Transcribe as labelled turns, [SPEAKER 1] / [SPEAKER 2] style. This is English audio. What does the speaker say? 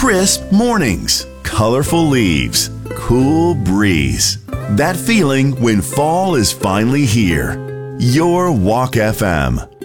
[SPEAKER 1] Crisp mornings, colorful leaves, cool breeze. That feeling when fall is finally here. Your Walk FM.